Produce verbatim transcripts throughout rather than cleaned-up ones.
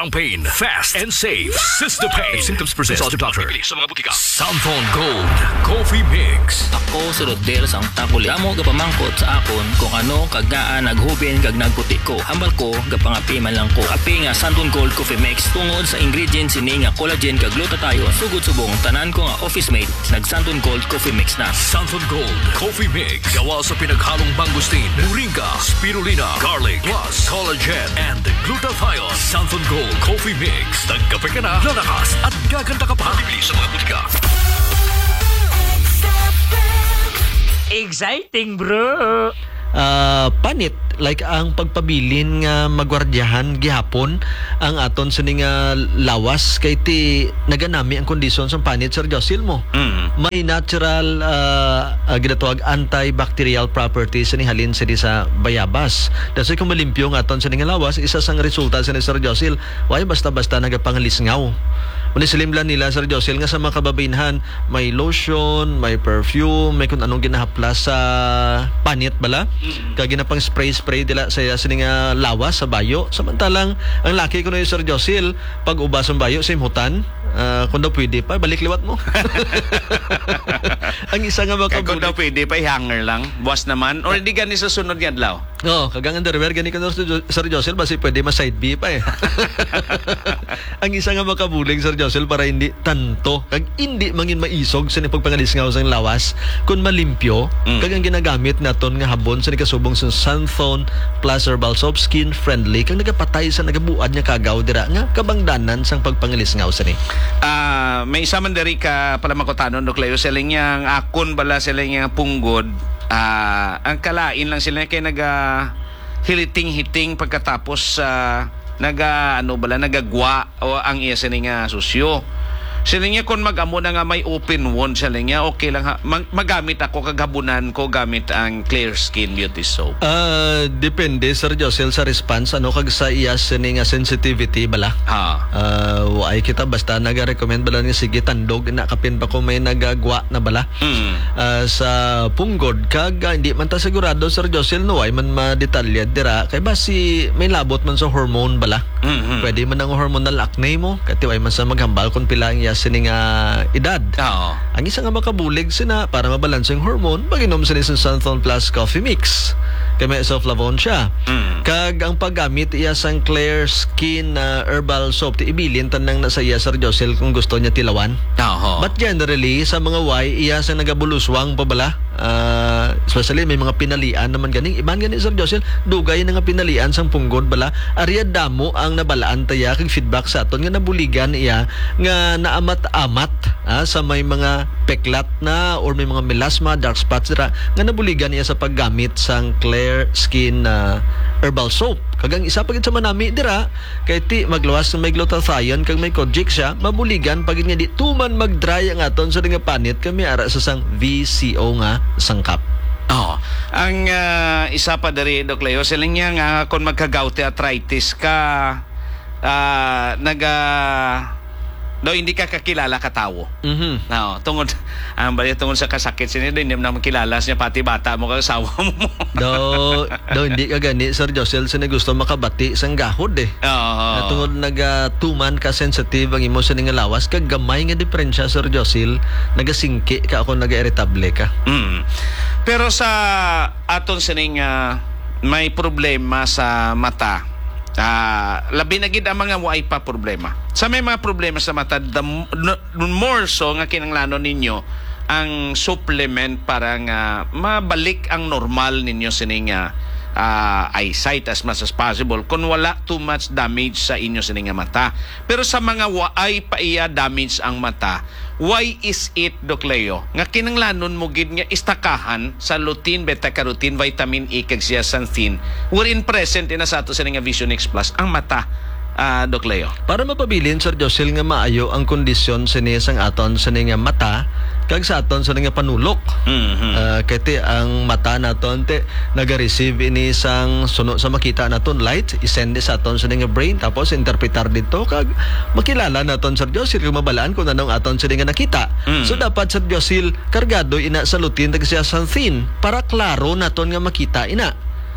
parang pain. Fast and safe. Sistapain. If symptoms persist, consult your doctor. Sa mga butika. Santon Gold Coffee Mix. Ako si Rodel sang takuli. Amo gapamangkot sa akon kung ano kagaan naghubin kag nagputi ko. Hambal ko gapangapi man lang ko. Api nga Santon Gold Coffee Mix tungod sa ingredients ini nga collagen kag glutathione. Sugod subong tanan ko nga office mate nag Santon Gold Coffee Mix na. Santon Gold Coffee Mix. Gawa sa pinaghalong mangustin, moringa, spirulina, garlic, plus collagen and glutathione. Santon Gold Coffee Mix. Nagkape ka na, lalakas at gaganda ka pa. Bibili sa mga butika. Exciting, bro! Uh, panit like ang pagpabilin nga magwardyahan gihapon ang aton sa nga lawas kay ti naganami ang kondisyon sa panit Sir Josil mo. Mm. May natural uh, uh, ginatawag antibacterial properties ni halin sa di sa bayabas. Dahil kung malimpyo nga aton sa nga lawas, isa sang resulta sa ni Sir Josil, why basta-basta nagapangalisngaw. Unisilimlan nila Sir Josil nga sa mga kababainhan may lotion, may perfume, may kung anong ginahaplas sa panit bala. Mm-hmm. Kaya ginapang spray-spray dila sa sa nga lawas sa bayo. Samantalang ang laki ko na yung Sir Josil, pag ubas ang bayo sa imhutan, uh, kung daw pwede pa, balik liwat mo. Ang isa nga makabulig. Kung daw pwede pa, hanger lang. Buwas naman. Or hindi gani sa sunod nga adlaw. Oo, oh, kagang underwear, gani ka na Sir Josil, basi pwede ma-side B pa eh. Ang isa nga makabulig Sir Josil para hindi tanto, kag hindi mangin maisog sa pagpangalisngaw sa lawas, kung malimpyo, mm. kag ang ginagamit naton nga habon sa nikasubong sa Santon Plus Herbal Soap, skin friendly, kag nagapatay sa nagabuad niya kagaw dira nga kabangdanan sang pagpangalisngaw sa ni. Ah, uh, may isa man diri ka pala makutanon Docleo siling yang akon bala siling yang punggod. Ah, uh, ang kalain lang sila kay naga hiliting-hiting pagkatapos sa uh, naga ano bala nagagwa o ang iya sini nga susyo. Sila niya kung mag-amo na nga may open wound sila niya, okay lang ha. Mag- magamit ako kagabunan ko gamit ang Clear Skin Beauty Soap. Uh, depende Sir Josil sa response ano kag sa iya sini nga sensitivity bala. Ha. Uh, ay kita basta naga-recommend bala nga sige tandog na kapin pa ko may nagagwa na bala. Mm. Uh, sa punggod kag uh, hindi man ta sigurado Sir Josil no ay man madetalyad dira kay basi may labot man sa hormone bala. Mm-hmm. Pwede man ang hormonal acne mo katiway man sa maghambal kung pila ang iya sini nga edad. Oo. Ang isa nga makabulig sina para mabalanse ang hormone, maginom sini sa Santon Plus Coffee Mix. Kay may isoflavone siya. Mm. Kag ang paggamit iya sang Clear Skin uh, Herbal Soap ti ibilin tanang nasa iya Sir Josil kung gusto niya tilawan. Oo. But generally sa mga way iya sang nagabuluswang pabala. Uh, especially may mga pinalian naman ganing iban ganing Sir Josil dugay na nga pinalian sang punggod bala ariya damo ang nabalaan taya kag feedback sa aton nga nabuligan iya nga naamat-amat ah, sa may mga peklat na or may mga melasma, dark spots dira nga nabuligan iya sa paggamit sang Clear Skin uh, Herbal Soap. Kagang isa pagit sa manami dira kay ti magluwas ng may glutathione kag may kojic siya mabuligan pagit nga di tuman mag-dry ang aton sa nga panit kami ara sa sang V C O nga sangkap. Oh, ang uh, isa pa diri Doc Leo siling niya nga kung magka-gout arthritis ka uh, naga do hindi ka kakilala ka tawo. Mhm. No, tungod ang um, bali tungod sa kasakit sini hindi mo na makilala niya pati bata mo kag asawa mo. do do hindi ka gani Sir Josil sa gusto makabati sang gahod eh. Oo. Na tungod naga tuman ka sensitive ang imo sa nga lawas kag gamay nga diferensya Sir Josil nagasingki ka ako naga-irritable ka. Mm. Pero sa aton sining uh, may problema sa mata. Ah, uh, labi na gid ang mga way pa problema. Sa may mga problema sa mata, the more so nga kinanglanon ninyo ang supplement para nga mabalik ang normal ninyo sining uh, uh, eyesight as much as possible kung wala too much damage sa inyo sining mata. Pero sa mga waay pa iya damage ang mata, why is it Doc Leo nga kinanglanon mo gid nga istakahan sa lutein, beta-carotene, vitamin E kag zeaxanthin wherein present ina sa ato sa nga Vision X Plus ang mata, uh, Doc Leo? Para mapabilin Sir Josil nga maayo ang kondisyon sa sang aton sa nga mata kag sa aton sa nga panulok. Mm-hmm. Uh, kaya ang mata naton te naga-receive ini sang suno sa makita naton light isend sa aton sa nga brain tapos interpretar dito kag makilala naton Sir Josil kung mabalaan kung anong aton sa nga nakita. Mm-hmm. So dapat Sir Josil kargado ina sa lutein kag zeaxanthin para klaro naton nga makita ina.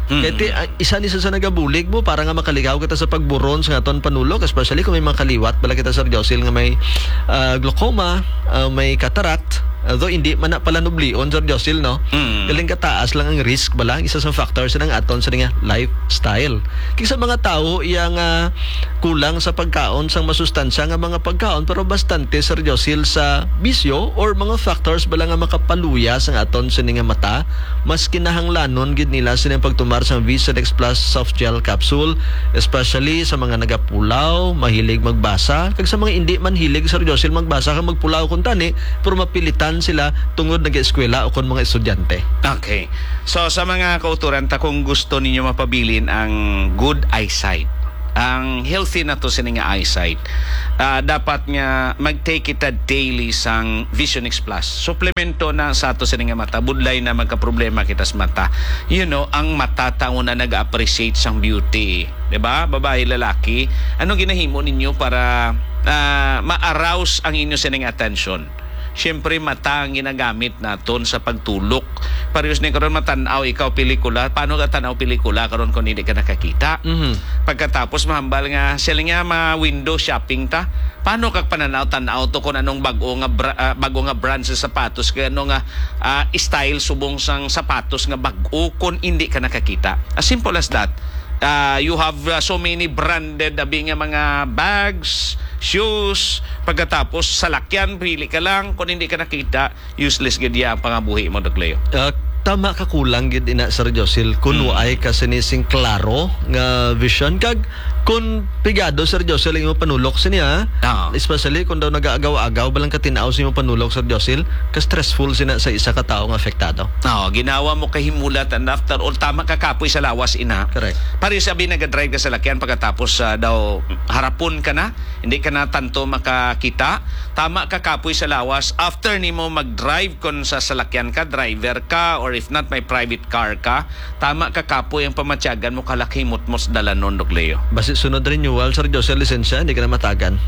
Mm. Kaya ti, ah, isa ni sa sa nagabulig mo para nga makaligaw kita sa pagburon sa aton panulok, especially kung may mga kaliwat bala kita Sir Josil nga may ah, glaucoma, ah, may cataract. Although hindi man na pala nublion Sir Josil, no? Mm. Galing kataas lang ang risk bala, isa sa factors ng aton sa nga lifestyle. Kaya sa mga tao iyang ah, kulang sa pagkaon sang masustansya nga mga pagkaon pero bastante Sir Josil sa bisyo or mga factors bala nga makapaluya sa aton sa nga mata, mas kinahanglanon gid nila sa pagtumar sa Visodex Plus soft gel capsule, especially sa mga nagapulaw, mahilig magbasa, kag sa mga hindi man hilig Sir Josil magbasa kag magpulaw kun tani pero mapilitan sila tungod nag-eskwela o kon mga estudyante. Okay. So sa mga kauturan ta, kung gusto ninyo mapabilin ang good eyesight, ang healthy na to sa nga eyesight, ah, dapat nga mag-take kita daily sang Visionex Plus. Suplemento na sa ato sa nga mata. Budlay na magka-problema kita sa mata. You know, ang mata tao na nag-appreciate sang beauty. 'Di ba? Babae, lalaki. Ano ginahimo ninyo para ah, ma-arouse ang inyo sa nga attention? Siyempre, mata ang ginagamit naton sa pagtulok. Parehas ni karon matanaw ikaw pelikula. Paano ka tanaw pelikula karon kung hindi ka nakakita? Mhm. Pagkatapos mahambal nga sila nga ma window shopping ta. Paano ka pananaw tanaw to kung anong bago nga bra, uh, bago nga brand sa sapatos, kaya ano nga uh, style subong sang sapatos nga bago kung hindi ka nakakita. As simple as that. Uh, you have uh, so many branded abi nga mga bags, shoes, pagkatapos salakyan, pili ka lang, kung hindi ka nakita, useless gid ya ang pangabuhi mo, Doc Leo. Ah, tama ka kulang gid ina Sir Josil kun Mm. waay ka sinising klaro nga vision kag kun pigado Sir Josil ang imong panulok siniya, Ah. especially kung daw nagaagaw-agaw balang katinaw sa imong panulok Sir Josil, ka stressful sina sa isa ka tawo nga apektado. Oh, ginawa mo kahimulat, and after all tama ka kapoy sa lawas ina. Correct. Pare sabi nag-drive ka sa lakyan, pagkatapos uh, daw harapon ka na, hindi ka na tanto makakita. Tama ka kapoy sa lawas, after nimo mag-drive kung sa salakyan ka, driver ka, or if not may private car ka, tama ka kapoy ang pamatyagan mo, kalakimot mo sa dalanon, Doc Leo. Basi sunod renewal Sir Josil lisensya hindi ka na matagan.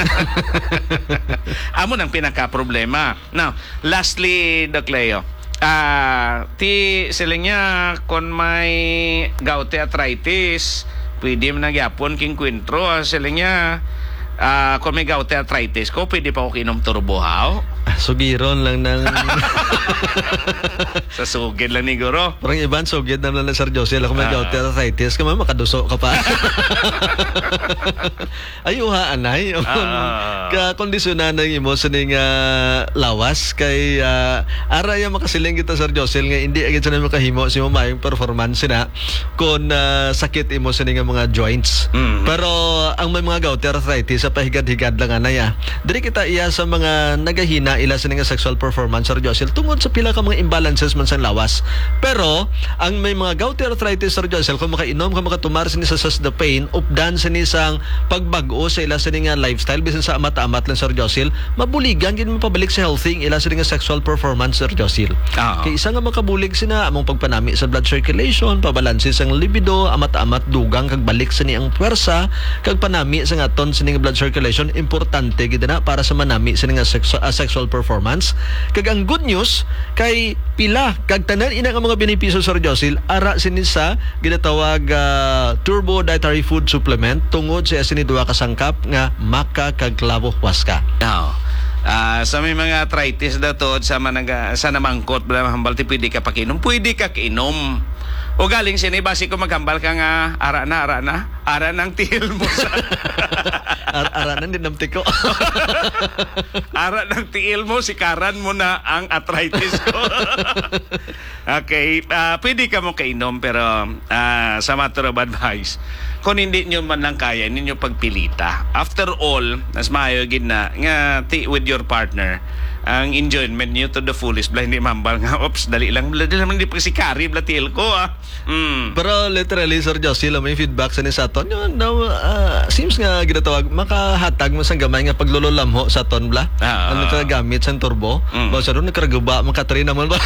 Amo nang pinaka-problema. Now, lastly, Doc Leo, ah, ti sila niya kung may gouty arthritis, pwede mo nagyapon king kwentro. Sila niya, ah, kung may gouty arthritis ko, pwede pa ako kinom turbohaw. Sugiron lang ng Sa sugid lang ni Guro. parang iban sugid na lang na Sir Josil ako may Ah. gout arthritis ka man makaduso ka pa. Ayuha anay. Ah. Ka kondisyonan ng imo sa ning ah, lawas kay uh, ara ya makasiling kita Sir Josil nga hindi agad sa makahimo si mamayong performance na kung ah, sakit imo sa ning mga joints. Mm. Pero ang may mga gout arthritis sa pahigad-higad lang anay. Diri kita iya sa mga nagahina ila sa nga sexual performance Sir Josil tungod sa pila ka mga imbalances man sa lawas. Pero ang may mga gouty arthritis Sir Josil kung makainom ka makatumar sini sa the pain updan sini sang pagbag-o sa ila sa nga lifestyle bisan sa amat-amat lang Sir Josil, mabuligan gid mo pabalik sa healthy ila sa nga sexual performance Sir Josil. Ah. Kay isa nga makabulig sina among pagpanami sa blood circulation, pabalanse sang libido, amat-amat dugang kag balik sa ang puwersa kag panami sa aton sa nga blood circulation, importante gid na para sa manami sa nga sexu- uh, sexual performance. Kag ang good news kay pila kag tanan ina nga mga benepisyo Sir Josil ara sini sa ginatawag uh, turbo dietary food supplement tungod sa sini duha ka sangkap nga maka kag klabo huaska. Now, ah, sa may mga arthritis daw to, sa managa, sa namangkot, bala hambal ti pwede ka pakinom, pwede ka kinom. O galing sini, basi ko maghambal ka nga, ara na, ara na, ara ng tihil mo sa... Ar aranan din namti ko. Ara ng tiil mo, sikaran mo na ang arthritis ko. Okay, ah, pwede ka mo kainom, pero ah, sa matter of advice, kung hindi nyo man lang kaya, ninyo pagpilita. After all, mas maayo gid na nga ti with your partner, ang enjoyment niyo to the fullest, bla hindi mambal nga, ops, dali lang, bla, dali lang, hindi pa sikari, bla tiil ko, ah. Mm. Pero literally Sir Josil may feedback sa ni Saton yun, no, uh, seems items nga ginatawag makahatag mo sang gamay nga paglululamho sa ton bla. Ah. Ano ka gamit sa turbo? Mm. Ba sa ron nagkarguba makatri naman ba?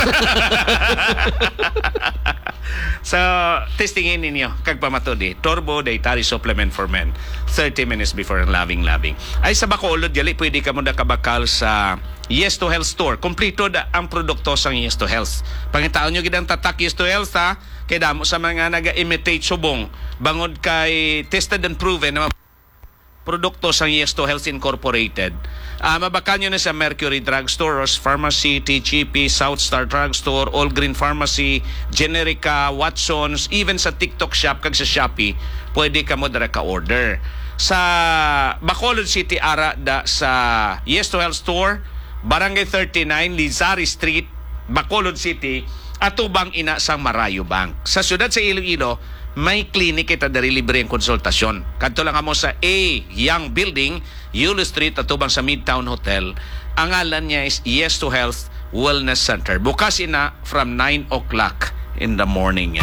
So, testingin ninyo kag pamatudi. Turbo dietary supplement for men. thirty minutes before ang labing-labing. Ay sa Bacolod gali pwede ka mo da kabakal sa Yes to Health store. Kompleto da ang produkto sa Yes to Health. Pangitaon nyo gidang tatak Yes to Health ha. Kay damo sa mga naga-imitate subong bangod kay tested and proven na produkto sa Yes to Health Incorporated. Uh, mabakal nyo na sa Mercury Drugstore, Ross Pharmacy, T G P, Southstar Drugstore, All Green Pharmacy, Generica, Watsons, even sa TikTok Shop kag sa Shopee, pwede ka mo dara ka-order. Sa Bacolod City, ara da sa Yes to Health Store, Barangay thirty-nine, Lizari Street, Bacolod City, atubang ina sang Marayo Bank. Sa siyudad sa Iloilo, may klinik kita dari libre ang konsultasyon. Kadto lang mo sa A Young Building, Yulo Street, atubang sa Midtown Hotel. Ang ngalan niya is Yes to Health Wellness Center. Bukas ina from nine o'clock in the morning.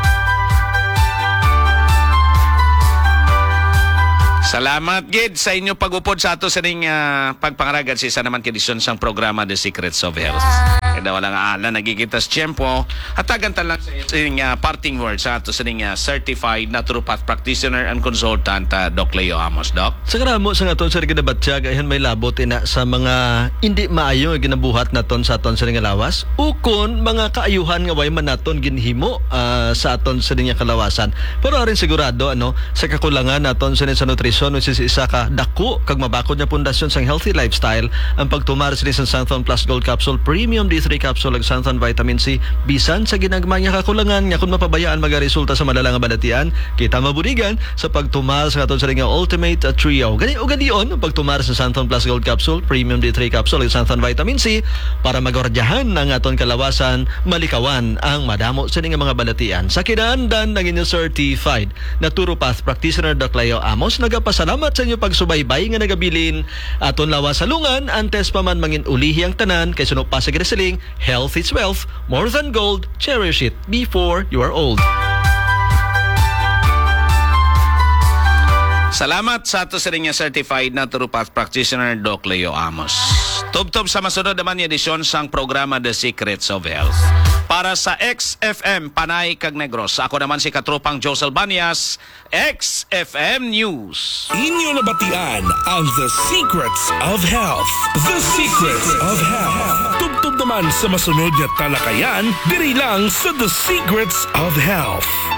Salamat gid sa inyo pag-upod sa ato sa ning uh, pagpangaragad sa isa naman kedisyon sang programa The Secrets of Health. Kaya wala nga ala nagigitas tiyempo. Hatagan ta lang sa inyong uh, parting words sa ato sa ning uh, certified naturopath practitioner and consultant uh, Doc Leo Amos, Doc. Sa karamo sa aton sa ginabatyag ayhan may labot ina sa mga hindi maayo nga ginabuhat naton sa aton sa nga lawas ukon mga kaayuhan nga way man naton ginhimo uh, sa aton sa nga kalawasan. Pero rin sigurado ano sa kakulangan naton sa sa nutrisyon which is isa ka dako kag mabakod nga pundasyon sang healthy lifestyle ang pagtumar sa isang Santhon Plus Gold Capsule Premium D three Capsule ag Santhon Vitamin C bisan sa ginagmay nga kakulangan nga kung mapabayaan magaresulta sa malalang nga balatian kita maburigan sa pagtumar sa aton sa nga Ultimate uh, Trio. Gani o gadion ang pagtumar sa Santhon Plus Gold Capsule Premium D three Capsule ag Santhon Vitamin C para magordyahan ng aton kalawasan malikawan ang madamo sa nga mga balatian. Sa kinahanglan ng inyo certified naturopath practitioner Doc Leo Amos nagapasalamat sa inyo pagsubaybay nga nagabilin aton lawas salungan antes pa man mangin ulihi ang tanan kay suno pa sa gisiling health is wealth, more than gold, cherish it before you are old. Salamat sa ato sa ring certified naturopath practitioner Doc Leo Amos. Tub-tub sa masunod naman yung edisyon sang programa The Secrets of Health. Para sa X F M Panay kag Negros, ako naman si katropang Josel Banias, X F M News. Inyo nabatian ang The Secrets of Health. The Secrets of Health. Tubtub naman sa masunod na talakayan, diri lang sa The Secrets of Health.